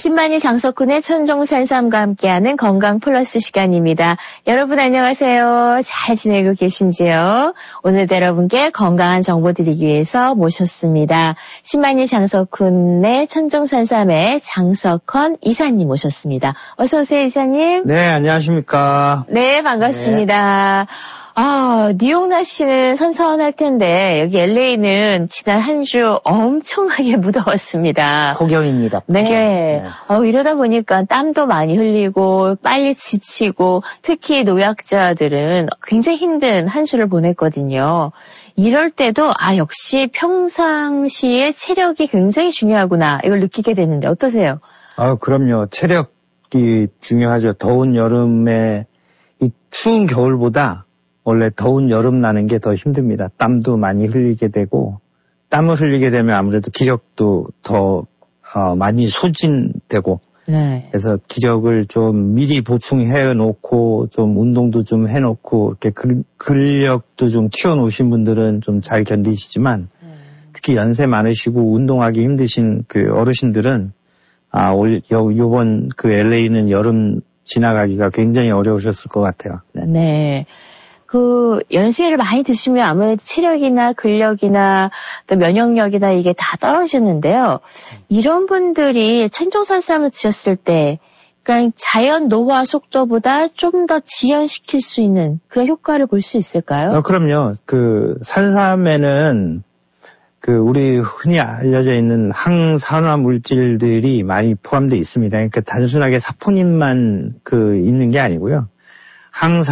신만이 장석훈의 천종산삼과 함께하는 건강 플러스 시간입니다. 여러분 안녕하세요. 잘 지내고 계신지요? 오늘도 여러분께 건강한 정보 드리기 위해서 모셨습니다. 신만이 장석훈의 천종산삼의 장석헌 이사님 모셨습니다. 어서 오세요, 이사님. 네, 안녕하십니까. 네, 반갑습니다. 뉴욕 날씨는 선선할 텐데 여기 LA는 지난 한 주 엄청나게 무더웠습니다. 폭염입니다. 네. 이러다 보니까 땀도 많이 흘리고 빨리 지치고 특히 노약자들은 굉장히 힘든 한 주를 보냈거든요. 이럴 때도 역시 평상시에 체력이 굉장히 중요하구나 이걸 느끼게 되는데 어떠세요? 그럼요. 체력이 중요하죠. 더운 여름에 이 추운 겨울보다 원래 더운 여름 나는 게 더 힘듭니다. 땀도 많이 흘리게 되고 땀을 흘리게 되면 아무래도 기력도 더 많이 소진되고 네. 그래서 기력을 좀 미리 보충해 놓고 좀 운동도 좀 해놓고 이렇게 근력도 좀 키워놓으신 분들은 좀 잘 견디시지만 특히 연세 많으시고 운동하기 힘드신 그 어르신들은 요번 그 LA는 여름 지나가기가 굉장히 어려우셨을 것 같아요. 네. 연세를 많이 드시면 아무래도 체력이나 근력이나 또 면역력이나 이게 다 떨어지는데요. 이런 분들이 천종산삼을 드셨을 때, 그러니까 자연 노화 속도보다 좀 더 지연시킬 수 있는 그런 효과를 볼 수 있을까요? 그럼요. 산삼에는 우리 흔히 알려져 있는 항산화 물질들이 많이 포함되어 있습니다. 그러니까 단순하게 사포닌만 있는 게 아니고요.